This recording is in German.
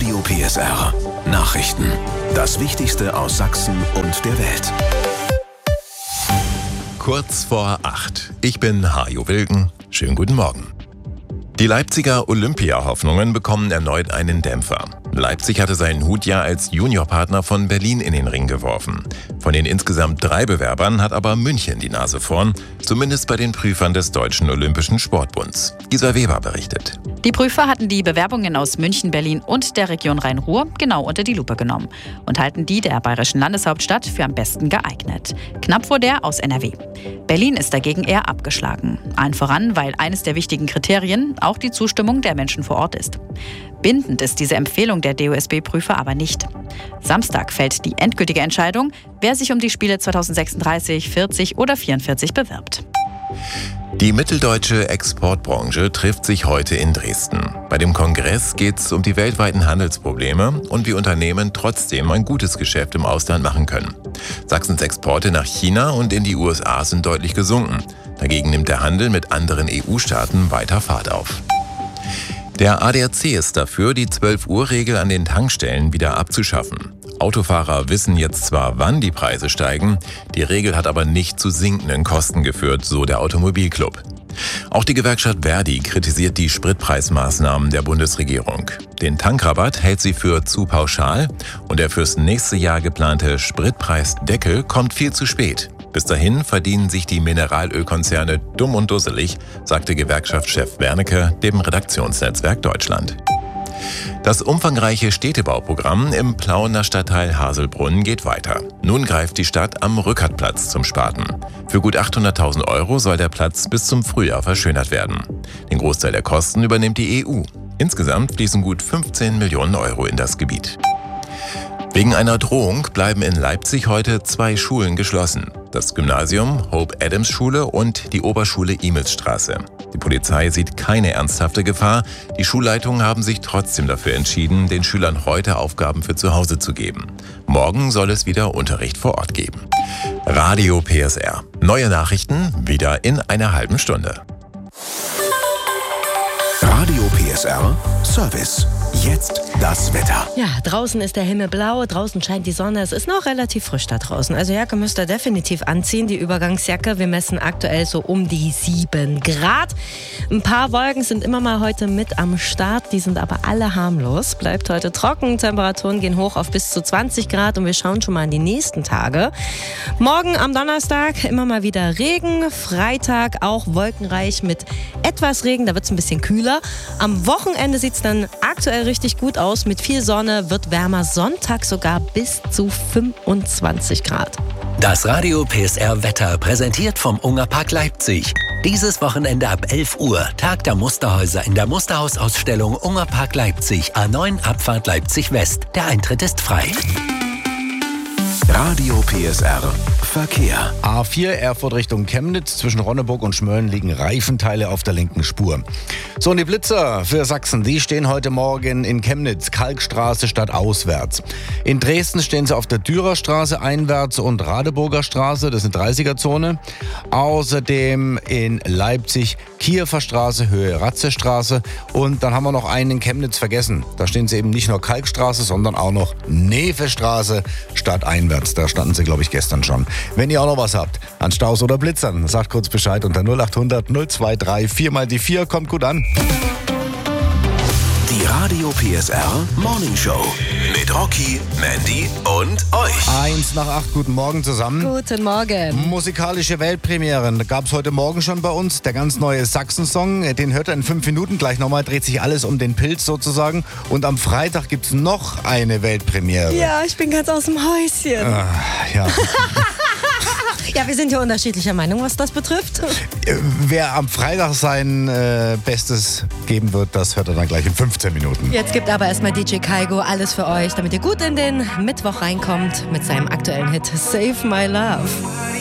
Radio PSR. Nachrichten. Das Wichtigste aus Sachsen und der Welt. Kurz vor 8. Ich bin Hajo Wilken. Schönen guten Morgen. Die Leipziger Olympia-Hoffnungen bekommen erneut einen Dämpfer. Leipzig hatte seinen Hut ja als Juniorpartner von Berlin in den Ring geworfen. Von den insgesamt 3 Bewerbern hat aber München die Nase vorn, zumindest bei den Prüfern des Deutschen Olympischen Sportbunds. Isa Weber berichtet. Die Prüfer hatten die Bewerbungen aus München, Berlin und der Region Rhein-Ruhr genau unter die Lupe genommen und halten die der bayerischen Landeshauptstadt für am besten geeignet. Knapp vor der aus NRW. Berlin ist dagegen eher abgeschlagen. Allen voran, weil eines der wichtigen Kriterien auch die Zustimmung der Menschen vor Ort ist. Bindend ist diese Empfehlung der DOSB-Prüfer aber nicht. Samstag fällt die endgültige Entscheidung, wer sich um die Spiele 2036, 40 oder 44 bewirbt. Die mitteldeutsche Exportbranche trifft sich heute in Dresden. Bei dem Kongress geht es um die weltweiten Handelsprobleme und wie Unternehmen trotzdem ein gutes Geschäft im Ausland machen können. Sachsens Exporte nach China und in die USA sind deutlich gesunken. Dagegen nimmt der Handel mit anderen EU-Staaten weiter Fahrt auf. Der ADAC ist dafür, die 12-Uhr-Regel an den Tankstellen wieder abzuschaffen. Autofahrer wissen jetzt zwar, wann die Preise steigen, die Regel hat aber nicht zu sinkenden Kosten geführt, so der Automobilclub. Auch die Gewerkschaft Verdi kritisiert die Spritpreismaßnahmen der Bundesregierung. Den Tankrabatt hält sie für zu pauschal und der fürs nächste Jahr geplante Spritpreisdeckel kommt viel zu spät. Bis dahin verdienen sich die Mineralölkonzerne dumm und dusselig, sagte Gewerkschaftschef Wernicke dem Redaktionsnetzwerk Deutschland. Das umfangreiche Städtebauprogramm im Plauener Stadtteil Haselbrunn geht weiter. Nun greift die Stadt am Rückertplatz zum Starten. Für gut 800.000 € soll der Platz bis zum Frühjahr verschönert werden. Den Großteil der Kosten übernimmt die EU. Insgesamt fließen gut 15 Millionen € in das Gebiet. Wegen einer Drohung bleiben in Leipzig heute 2 Schulen geschlossen. Das Gymnasium Hope-Adams-Schule und die Oberschule Imelsstraße. Die Polizei sieht keine ernsthafte Gefahr. Die Schulleitungen haben sich trotzdem dafür entschieden, den Schülern heute Aufgaben für zu Hause zu geben. Morgen soll es wieder Unterricht vor Ort geben. Radio PSR. Neue Nachrichten wieder in einer halben Stunde. Radio PSR Service. Jetzt das Wetter. Ja, draußen ist der Himmel blau, draußen scheint die Sonne. Es ist noch relativ frisch da draußen. Also Jacke müsst ihr definitiv anziehen, die Übergangsjacke. Wir messen aktuell so um die 7 Grad. Ein paar Wolken sind immer mal heute mit am Start. Die sind aber alle harmlos. Bleibt heute trocken. Temperaturen gehen hoch auf bis zu 20 Grad. Und wir schauen schon mal in die nächsten Tage. Morgen am Donnerstag immer mal wieder Regen. Freitag auch wolkenreich mit etwas Regen. Da wird es ein bisschen kühler. Am Wochenende sieht es dann aktuell richtig gut aus. Mit viel Sonne wird wärmer. Sonntag sogar bis zu 25 Grad. Das Radio PSR Wetter präsentiert vom Ungerpark Leipzig. Dieses Wochenende ab 11 Uhr Tag der Musterhäuser in der Musterhausausstellung Ungerpark Leipzig, A9 Abfahrt Leipzig West. Der Eintritt ist frei. Radio PSR Verkehr. A4 Erfurt Richtung Chemnitz. Zwischen Ronneburg und Schmölln liegen Reifenteile auf der linken Spur. So, und die Blitzer für Sachsen, die stehen heute Morgen in Chemnitz, Kalkstraße statt auswärts. In Dresden stehen sie auf der Dürerstraße einwärts und Radeburger Straße, das ist eine 30er-Zone. Außerdem in Leipzig Kiewer Straße, Höhe Ratzestraße. Und dann haben wir noch einen in Chemnitz vergessen. Da stehen sie eben nicht nur Kalkstraße, sondern auch noch Nevestraße statt einwärts. Da standen sie, glaube ich, gestern schon. Wenn ihr auch noch was habt an Staus oder Blitzern, sagt kurz Bescheid unter 0800 023 4 mal die 4. Kommt gut an. Die Radio PSR Morning Show mit Rocky, Mandy und euch. 1 nach 8, guten Morgen zusammen. Guten Morgen. Musikalische Weltpremieren gab es heute Morgen schon bei uns. Der ganz neue Sachsen-Song, den hört ihr in 5 Minuten. Gleich nochmal dreht sich alles um den Pilz sozusagen. Und am Freitag gibt es noch eine Weltpremiere. Ja, ich bin ganz aus dem Häuschen. Ja. Ja, wir sind ja unterschiedlicher Meinung, was das betrifft. Wer am Freitag sein Bestes geben wird, das hört er dann gleich in 15 Minuten. Jetzt gibt aber erstmal DJ Kaigo alles für euch, damit ihr gut in den Mittwoch reinkommt mit seinem aktuellen Hit Save My Love.